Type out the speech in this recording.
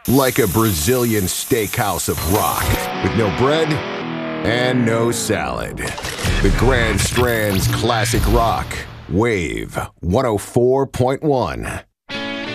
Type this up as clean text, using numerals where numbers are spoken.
Like a Brazilian steakhouse of rock, with no bread and no salad. The Grand Strand's classic rock, Wave 104.1.